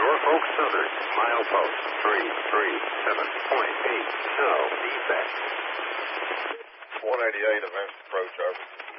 Norfolk Southern, milepost 337.8. No defect. 188, advanced approach, over.